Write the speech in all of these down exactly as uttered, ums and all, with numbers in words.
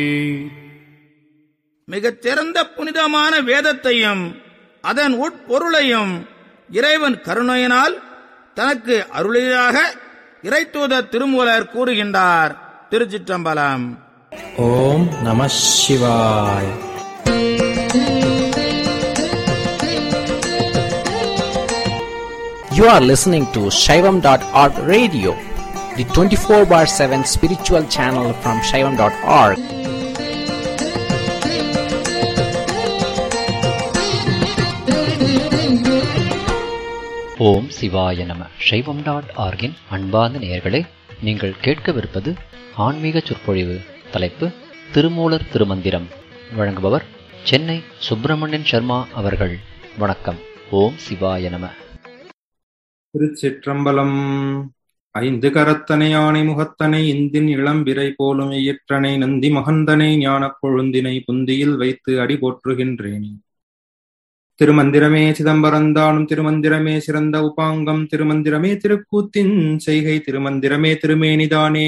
மிகச் சிறந்த புனிதமான வேதத்தையும் அதன் உட்பொருளையும் இறைவன் கருணையினால் தனக்கு அருளியதாக இறைத்தூதர் திருமூலர் கூறுகின்றார். திருச்சிற்றம்பலம். ஓம் நம சிவாய. You are listening to Shaivam dot org radio, the twenty-four bar seven spiritual channel from Shaivam dot org. ஓம் சிவாய நம. சைவம் டாட் ஆர்கின் அன்பார்ந்த நேயர்களே, நீங்கள் கேட்கவிருப்பது ஆன்மீக சொற்பொழிவு. தலைப்பு திருமூலர் திருமந்திரம். வழங்குபவர் சென்னை சுப்பிரமணியன் சர்மா அவர்கள். வணக்கம். ஓம் சிவாய நம. திருச்சிற்றம்பலம். ஐந்து கரத்தனை ஆணை முகத்தனை இந்தின் இளம்பிறை போலும் இயற்றனை நந்தி மகந்தனை ஞானக் கொழுந்தினை புந்தியில் வைத்து அடி போற்றுகின்றேன். திருமந்திரமே சிதம்பரந்தானும் திருமந்திரமே சிறந்த உபாங்கம் திருமந்திரமே திருக்கூத்தின் செய்கை திருமந்திரமே திருமேனிதானே.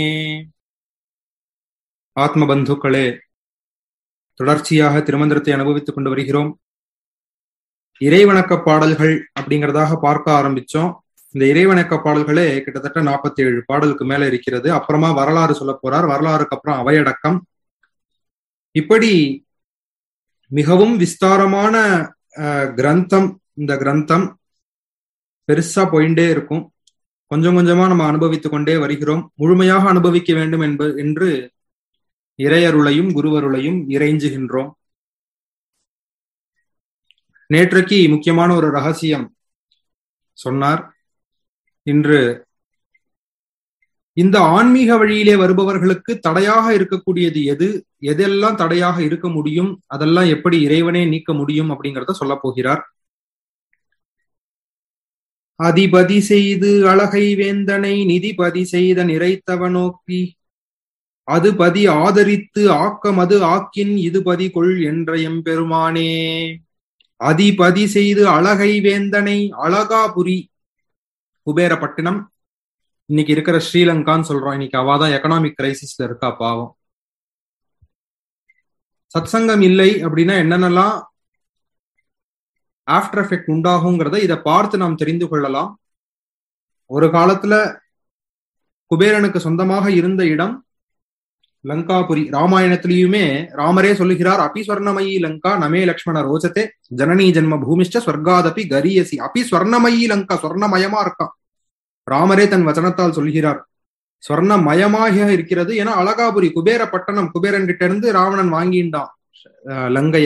ஆத்ம பந்துக்களே, தொடர்ச்சியாக திருமந்திரத்தை அனுபவித்துக் கொண்டு வருகிறோம். இறைவணக்க பாடல்கள் அப்படிங்கிறதாக பார்க்க ஆரம்பிச்சோம். இந்த இறைவணக்க பாடல்களே கிட்டத்தட்ட நாற்பத்தி ஏழு பாடலுக்கு மேல இருக்கிறது. அப்புறமா வரலாறு சொல்ல போறார். வரலாறுக்கு அப்புறம் அவையடக்கம். இப்படி மிகவும் விஸ்தாரமான கிரந்தம். இந்த கிரந்தம் பெருசா போயிட்டே இருக்கும். கொஞ்சம் கொஞ்சமா நம்ம அனுபவித்துக் கொண்டே வருகிறோம். முழுமையாக அனுபவிக்க வேண்டும் என்ப என்று இறையருளையும் குருவருளையும் இறைஞ்சுகின்றோம். நேற்றைக்கு முக்கியமான ஒரு ரகசியம் சொன்னார். இன்று இந்த ஆன்மீக வழியிலே வருபவர்களுக்கு தடையாக இருக்கக்கூடியது எது, எதெல்லாம் தடையாக இருக்க முடியும், அதெல்லாம் எப்படி இறைவனே நீக்க முடியும் அப்படிங்கிறத சொல்ல போகிறார். அதிபதி செய்து அழகை வேந்தனை நிதிபதி செய்த நிறைத்தவ நோக்கி அது பதி ஆதரித்து ஆக்கம் அது ஆக்கின் இது பதி கொள் என்ற எம்பெருமானே. அதிபதி செய்து அழகை வேந்தனை, அழகாபுரி குபேரப்பட்டினம், இன்னைக்கு இருக்கிற ஸ்ரீலங்கான்னு சொல்றோம். இன்னைக்கு அவாதான் எக்கனாமிக் கிரைசிஸ்ல இருக்கா பாவம். சத்சங்கம் இல்லை அப்படின்னா என்னென்னலாம் ஆஃப்டர் எஃபெக்ட் உண்டாகுங்கிறத இதை பார்த்து நாம் தெரிந்து கொள்ளலாம். ஒரு காலத்துல குபேரனுக்கு சொந்தமாக இருந்த இடம் லங்காபுரி. ராமாயணத்திலயுமே ராமரே சொல்லுகிறார், அபி ஸ்வர்ணமயி லங்கா நமே லக்ஷ்மண ரோச்சத்தே ஜனனி ஜென்ம பூமிஷ்ட ஸ்வர்காதபி கரியசி. அபி ஸ்வர்ணமயி லங்கா, ஸ்வர்ணமயமா இருக்கான். ராமரே தன் வச்சனத்தால் சொல்கிறார், ஸ்வர்ணமயமாக இருக்கிறது. ஏன்னா அழகாபுரி குபேர பட்டணம், குபேரன் கிட்ட இருந்து ராவணன் வாங்கிண்டான் லங்கைய.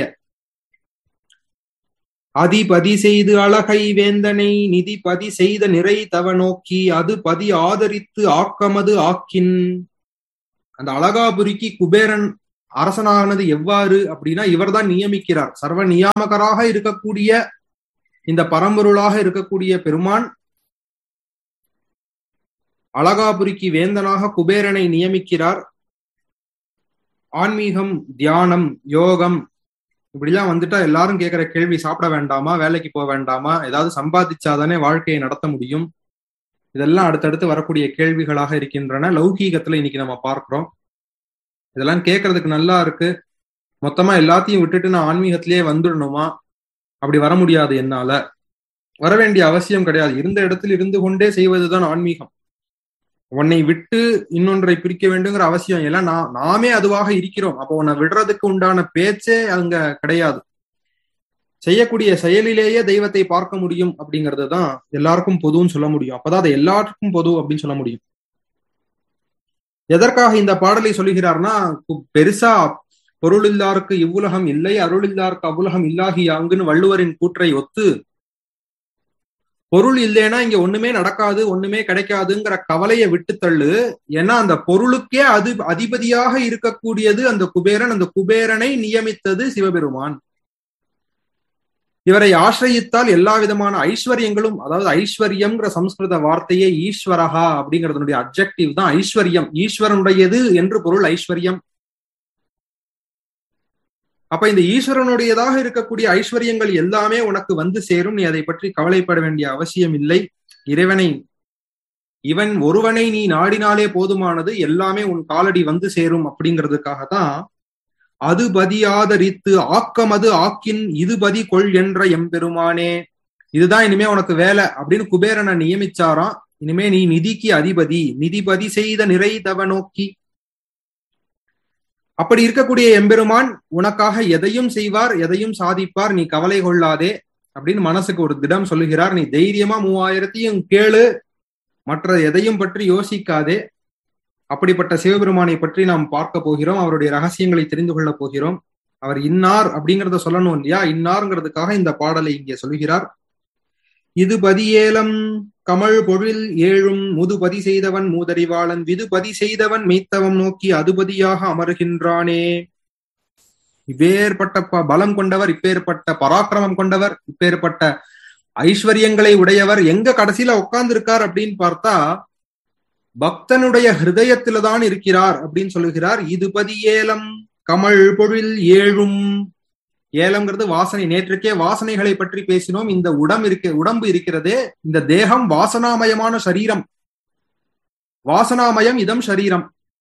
அதிபதி செய்து அழகை வேந்தனை நிதிபதி செய்த நிறை தவ நோக்கி அது பதி ஆதரித்து ஆக்கமது ஆக்கின். அந்த அழகாபுரிக்கு குபேரன் அரசனானது எவ்வாறு அப்படின்னா இவர்தான் நியமிக்கிறார். சர்வ நியாமகராக இருக்கக்கூடிய இந்த பரம்பொருளாக இருக்கக்கூடிய பெருமான் அழகாபுரிக்கு வேந்தனாக குபேரனை நியமிக்கிறார். ஆன்மீகம், தியானம், யோகம் இப்படிலாம் வந்துட்டா எல்லாரும் கேட்கிற கேள்வி, சாப்பிட வேண்டாமா, வேலைக்கு போக வேண்டாமா, ஏதாவது சம்பாதிச்சாதானே வாழ்க்கையை நடத்த முடியும், இதெல்லாம் அடுத்தடுத்து வரக்கூடிய கேள்விகளாக இருக்கின்றன. லௌகீகத்துல இன்னைக்கு நம்ம பார்க்கிறோம். இதெல்லாம் கேட்கறதுக்கு நல்லா இருக்கு. மொத்தமா எல்லாத்தையும் விட்டுட்டு நான் ஆன்மீகத்திலேயே வந்துடணுமா? அப்படி வர முடியாது. என்னால வர வேண்டிய அவசியம் கிடையாது. இருந்த இடத்தில் இருந்து கொண்டே செய்வதுதான் ஆன்மீகம். உன்னை விட்டு இன்னொன்றை பிரிக்க வேண்டுங்கிற அவசியம் இல்லை. நான் நாமே அதுவாக இருக்கிறோம். அப்போ உன்னை விடுறதுக்கு உண்டான பேச்சே அங்க கிடையாது. செய்யக்கூடிய செயலிலேயே தெய்வத்தை பார்க்க முடியும் அப்படிங்கிறது தான் எல்லாருக்கும் பொதுன்னு சொல்ல முடியும். அப்பதான் அதை எல்லாருக்கும் பொது அப்படின்னு சொல்ல முடியும். எதற்காக இந்த பாடலை சொல்லுகிறார்னா, பெருசா பொருள் இல்லாருக்கு இவ்வுலகம் இல்லை, அருள் இல்லாருக்கு அவ்வுலகம் இல்லாகியாங்குன்னு வள்ளுவரின் கூற்றை ஒத்து, பொருள் இல்லைன்னா இங்க ஒண்ணுமே நடக்காது, ஒண்ணுமே கிடைக்காதுங்கிற கவலையை விட்டு தள்ளு. ஏன்னா அந்த பொருளுக்கே அது அதிபதியாக இருக்கக்கூடியது அந்த குபேரன். அந்த குபேரனை நியமித்தது சிவபெருமான். இவரை ஆசிரியித்தால் எல்லா விதமான ஐஸ்வர்யங்களும், அதாவது ஐஸ்வர்யம்ங்கிற சம்ஸ்கிருத வார்த்தையே ஈஸ்வரஹா அப்படிங்கிறதுனுடைய அப்ஜெக்டிவ் தான் ஐஸ்வர்யம். ஈஸ்வரனுடையது என்று பொருள் ஐஸ்வர்யம். அப்ப இந்த ஈஸ்வரனுடையதாக இருக்கக்கூடிய ஐஸ்வர்யங்கள் எல்லாமே உனக்கு வந்து சேரும். நீ அதை பற்றி கவலைப்பட வேண்டிய அவசியம் இல்லை. இறைவனை, இவன் ஒருவனை நீ நாடினாலே போதுமானது, எல்லாமே உன் காலடி வந்து சேரும் அப்படிங்கிறதுக்காகத்தான் அது பதியாதரித்து ஆக்கமது ஆக்கின் இது பதி கொள் என்ற எம்பெருமானே. இதுதான் இனிமே உனக்கு வேலை அப்படின்னு குபேரனை நியமிச்சாராம். இனிமே நீ நிதிக்கு அதிபதி, நிதிபதி செய்த நிறைதவ நோக்கி. அப்படி இருக்கக்கூடிய எம்பெருமான் உனக்காக எதையும் செய்வார், எதையும் சாதிப்பார், நீ கவலை கொள்ளாதே அப்படின்னு மனசுக்கு ஒரு திடம் சொல்லுகிறார். நீ தைரியமா மூவாயிரத்தையும் கேளு, மற்ற எதையும் பற்றி யோசிக்காதே. அப்படிப்பட்ட சிவபெருமானை பற்றி நாம் பார்க்க போகிறோம். அவருடைய ரகசியங்களை தெரிந்து கொள்ள போகிறோம். அவர் இன்னார் அப்படிங்கிறத சொல்லணும் இல்லையா? இன்னார்ங்கிறதுக்காக இந்த பாடலை இங்கே சொல்கிறார். இது பதியேலம் கமல் பொழில் ஏழும் முதுபதி செய்தவன் மூதறிவாளன் விதுபதி செய்தவன் மெய்த்தவம் நோக்கி அதுபதியாக அமருகின்றானே. இப்பேற்பட்ட பலம் கொண்டவர், இப்பேற்பட்ட பராக்கிரமம் கொண்டவர், இப்பேற்பட்ட ஐஸ்வர்யங்களை உடையவர் எங்க கடைசியில உட்கார்ந்து இருக்கார் அப்படின்னு பார்த்தா பக்தனுடைய ஹிருதயத்தில தான் இருக்கிறார் அப்படின்னு சொல்லுகிறார். இது பதியேலம் கமல் பொழில் ஏழும். ஏலம்ங்கிறது வாசனை. நேற்றுக்கே வாசனைகளை பற்றி பேசினோம். இந்த உடம்பு இருக்க உடம்பு இருக்கிறதே, இந்த தேகம் வாசனாமயமான சரீரம். வாசனாமயம் இதம் சரீரம்.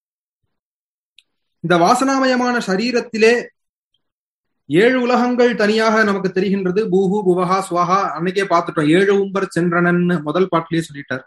இந்த வாசனாமயமான சரீரத்திலே ஏழு உலகங்கள் தனியாக நமக்கு தெரிகின்றது. பூஹு புவஹா ஸ்வாஹா அன்னைக்கே பார்த்துட்டோம். ஏழு உம்பர் சென்றனன் முதல் பாட்டிலேயே சொல்லிட்டார்.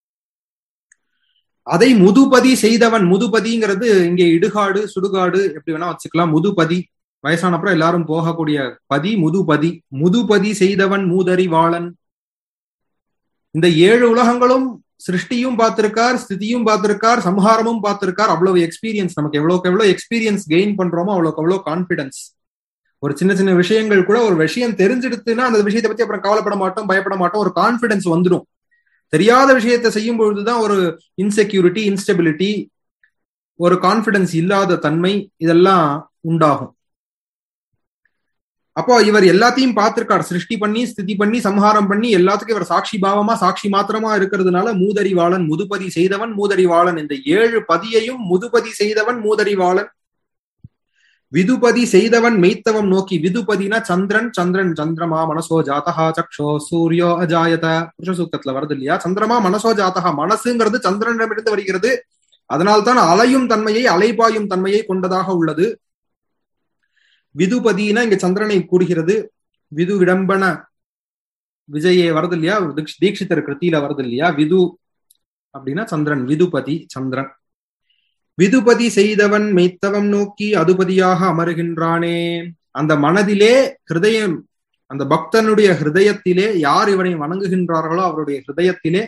அதை முதுபதி செய்தவன். முதுபதிங்கிறது இங்கே இடுகாடு சுடுகாடு எப்படி வேணா வச்சுக்கலாம். முதுபதி வயசானப்புறம் எல்லாரும் போகக்கூடிய பதி முதுபதி. முதுபதி செய்தவன் மூதறிவாளன். இந்த ஏழு உலகங்களும் சிருஷ்டியும் பார்த்திருக்கார், ஸ்திதியும் பார்த்திருக்கார், சம்ஹாரமும் பார்த்திருக்கார். அவ்வளவு எக்ஸ்பீரியன்ஸ். நமக்கு எவ்வளவுக்கு எவ்வளவு எக்ஸ்பீரியன்ஸ் கெயின் பண்றோமோ அவ்வளவுக்கு எவ்வளவு கான்பிடன்ஸ். ஒரு சின்ன சின்ன விஷயங்கள் கூட ஒரு விஷயம் தெரிஞ்சிடுத்துன்னா அந்த விஷயத்தை பத்தி அப்புறம் கவலைப்பட மாட்டோம், பயப்பட மாட்டோம். ஒரு கான்பிடன்ஸ் வந்துடும். தெரியாத விஷயத்தை செய்யும் பொழுதுதான் ஒரு இன்செக்யூரிட்டி, இன்ஸ்டெபிலிட்டி, ஒரு கான்பிடன்ஸ் இல்லாத தன்மை இதெல்லாம் உண்டாகும். அப்போ இவர் எல்லாத்தையும் பார்த்திருக்கார். சிருஷ்டி பண்ணி ஸ்திதி பண்ணி சம்ஹாரம் பண்ணி எல்லாத்துக்கும் இவர் சாட்சி பாவமா சாட்சி மாத்திரமா இருக்கிறதுனால மூதறிவாளன். முதுபதி செய்தவன் மூதறிவாளன். இந்த ஏழு பதியையும் முதுபதி செய்தவன் மூதறிவாளன். விதுபதி செய்தவன் மெய்த்தவம் நோக்கி. விதுபதினா சந்திரன். சந்திரன் சந்திரமா மனசோ ஜாதகா சக்ஷோ சூரியோ அஜாயத புருஷ சூக்தத்துல வருது இல்லையா? சந்திரமா மனசோ ஜாதகா. மனசுங்கிறது சந்திரனிடமிருந்து வருகிறது. அதனால்தான் அலையும் தன்மையை அலைபாயும் தன்மையை கொண்டதாக உள்ளது. விதுபதினா இங்க சந்திரனை கூடுகிறது. விது விடம்பன விஜயே வருது இல்லையா? தீட்சிதர் கிருத்தியில வருது இல்லையா? விது அப்படின்னா சந்திரன். விதுபதி சந்திரன். விதுபதி செய்தவன் மெய்த்தவம் நோக்கி அதுபதியாக அமருகின்றானே. அந்த மனதிலே ஹிருதயம், அந்த பக்தனுடைய ஹிருதயத்திலே யார் இவனை வணங்குகின்றார்களோ அவருடைய ஹிருதயத்திலே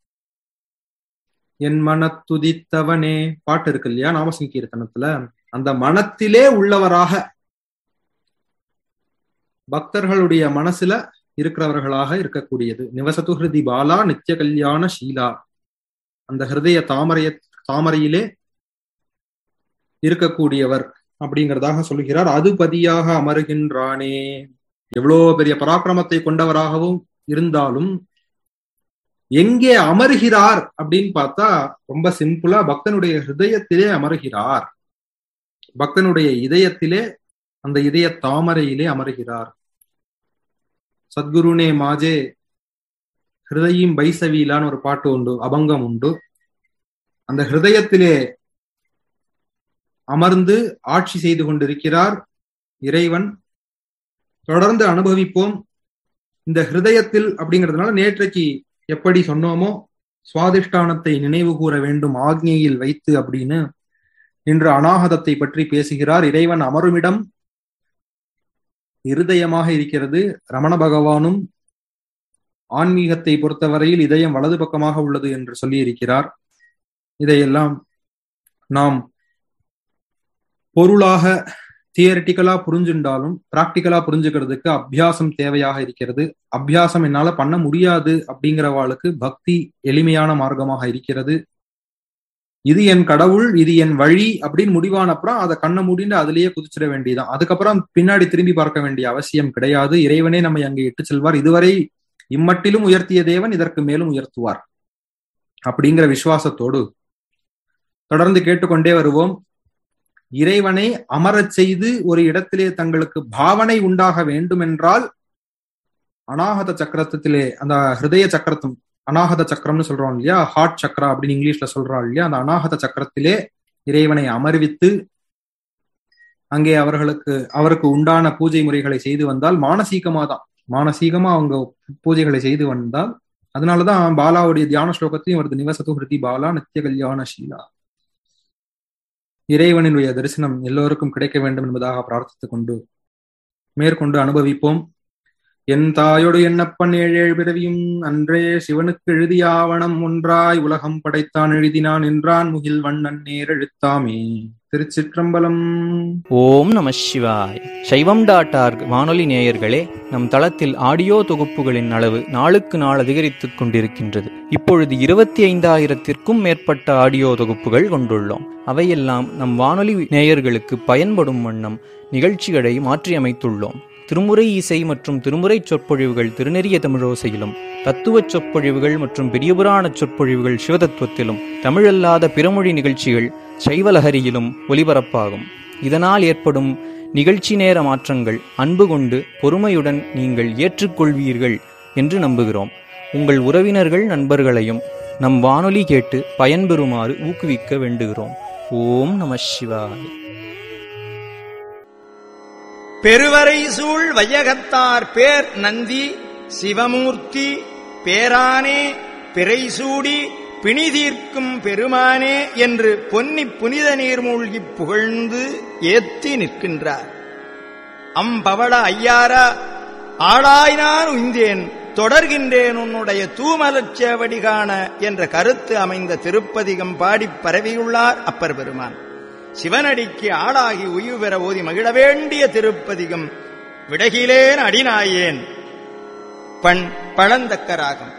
என் மனத்துதித்தவனே பாட்டு இருக்கு இல்லையா நாமசங்கீர்த்தனத்துல, அந்த மனத்திலே உள்ளவராக பக்தர்களுடைய மனசுல இருக்கிறவர்களாக இருக்கக்கூடியது. நிவசத்து ஹிருதி பாலா நித்திய கல்யாண ஷீலா. அந்த ஹிருதய தாமரைய தாமரையிலே இருக்கக்கூடியவர் அப்படிங்கிறதாக சொல்லுகிறார். அது பதியாக அமருகின்றானே. எவ்வளோ பெரிய பராக்கிரமத்தை கொண்டவராகவும் இருந்தாலும் எங்கே அமருகிறார் அப்படின்னு பார்த்தா ரொம்ப சிம்பிளா பக்தனுடைய ஹிருதயத்திலே அமருகிறார். பக்தனுடைய இதயத்திலே, அந்த இதய தாமரையிலே அமருகிறார். சத்குருனே மாஜே ஹிருதயம் பைசவீலான்னு ஒரு பாட்டு உண்டு, அபங்கம் உண்டு. அந்த ஹிருதயத்திலே அமர்ந்து ஆட்சி செய்து கொண்டிருக்கிறார் இறைவன். தொடர்ந்து அனுபவிப்போம். இந்த ஹிருதயத்தில் அப்படிங்கிறதுனால நேற்றைக்கு எப்படி சொன்னோமோ சுவாதிஷ்டானத்தை நினைவு கூற வேண்டும் ஆக்ஞையில் வைத்து அப்படின்னு இன்று அநாகதத்தை பற்றி பேசுகிறார். இறைவன் அமருமிடம் இருதயமாக இருக்கிறது. ரமண பகவானும் ஆன்மீகத்தை பொறுத்தவரையில் இதயம் வலது பக்கமாக உள்ளது என்று சொல்லி இருக்கிறார். இதையெல்லாம் நாம் பொருளாக தியரிட்டிக்கலா புரிஞ்சுண்டாலும் பிராக்டிக்கலா புரிஞ்சுக்கிறதுக்கு அபியாசம் தேவையாக இருக்கிறது. அபியாசம் என்னால பண்ண முடியாது அப்படிங்கிறவாளுக்கு பக்தி எளிமையான மார்க்கமாக இருக்கிறது. இது என் கடவுள், இது என் வழி அப்படின்னு முடிவானப்புறம் அதை கண்ணை மூடின்னு அதுலயே குதிச்சிட வேண்டியதான். அதுக்கப்புறம் பின்னாடி திரும்பி பார்க்க வேண்டிய அவசியம் கிடையாது. இறைவனே நம்மை அங்கே இட்டு செல்வார். இதுவரை இம்மட்டிலும் உயர்த்திய தேவன் இதற்கு மேலும் உயர்த்துவார் அப்படிங்கிற விசுவாசத்தோடு தொடர்ந்து கேட்டுக்கொண்டே வருவோம். இறைவனை அமரச் செய்து ஒரு இடத்திலே தங்களுக்கு பாவனை உண்டாக வேண்டும் என்றால் அநாகத சக்கரத்திலே, அந்த ஹிருதய சக்கரத்தும் அநாகத சக்கரம்னு சொல்றோம் இல்லையா, ஹார்ட் சக்கரா அப்படின்னு இங்கிலீஷ்ல சொல்றோம் இல்லையா, அந்த அநாகத சக்கரத்திலே இறைவனை அமர்வித்து அங்கே அவர்களுக்கு அவருக்கு உண்டான பூஜை முறைகளை செய்து வந்தால் மானசீகமா தான் மானசீகமா அவங்க பூஜைகளை செய்து வந்தால், அதனாலதான் பாலாவுடைய தியான ஸ்லோகத்தையும் வருது, நிவசத்து ஹிருதி பாலா நித்திய கல்யாண ஷீலா. இறைவனுடைய தரிசனம் எல்லோருக்கும் கிடைக்க வேண்டும் என்பதாக பிரார்த்தித்துக் கொண்டு மேற்கொண்டு அனுபவிப்போம். என் தாயோடு என்னப்பன் ஏழேழு பிறவியும் அன்றே சிவனுக்கு எழுதிய ஆவணம் ஒன்றாய் உலகம் படைத்தான் எழுதினான் என்றான் முகில் வண்ணன் நேர் எழுத்தாமே. திருச்சிற்றம்பலம். ஓம் நம சிவாய். சைவம் டாட் ஆர்க் வானொலி நேயர்களே, நம் தளத்தில் ஆடியோ தொகுப்புகளின் அளவு நாளுக்கு நாள் அதிகரித்துக் கொண்டிருக்கின்றது. இப்பொழுது இருபத்தி ஐந்தாயிரத்திற்கும் மேற்பட்ட ஆடியோ தொகுப்புகள் கொண்டுள்ளோம். அவையெல்லாம் நம் வானொலி நேயர்களுக்கு பயன்படும் வண்ணம் நிகழ்ச்சிகளை மாற்றியமைத்துள்ளோம். திருமுறை இசை மற்றும் திருமுறை சொற்பொழிவுகள் திருநெறிய தமிழோசையிலும், தத்துவச் சொற்பொழிவுகள் மற்றும் பெரியபுராண சொற்பொழிவுகள் சிவதத்துவத்திலும், தமிழல்லாத பிறமொழி நிகழ்ச்சிகள் சைவலஹரியிலும் ஒலிபரப்பாகும். இதனால் ஏற்படும் நிகழ்ச்சி நேர மாற்றங்கள் அன்பு கொண்டு பொறுமையுடன் நீங்கள் ஏற்றுக்கொள்வீர்கள் என்று நம்புகிறோம். உங்கள் உறவினர்கள் நண்பர்களையும் நம் வானொலி கேட்டு பயன்பெறுமாறு ஊக்குவிக்க வேண்டுகிறோம். ஓம் நம சிவாய். பெருவரை சூழ் வையகத்தார் பேர் நந்தி சிவமூர்த்தி பேரானே பிறைசூடி பிணிதீர்க்கும் பெருமானே என்று பொன்னி புனித நீர் மூழ்கி புகழ்ந்து ஏத்தி நிற்கின்றார். அம்பவள ஐயாரா, ஆளாய்னான் உய்ந்தேன் தொடர்கின்றேன் உன்னுடைய தூமலச்சேவடி காண என்ற கருத்து அமைந்த திருப்பதிகம் பாடிப் பரவியுள்ளார் அப்பர் பெருமான். சிவனடிக்கு ஆளாகி உய்வு பெற ஓதி மகிழ வேண்டிய திருப்பதிகம் விடகிலேன் அடிநாயேன். பண் பழந்தக்கராகம்.